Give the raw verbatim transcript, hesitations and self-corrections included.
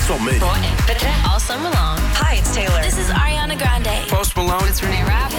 sommer. På M P tre. All summer long. Hi, it's Taylor. This is Ariana Grande. Post Malone. It's Renee Rapp.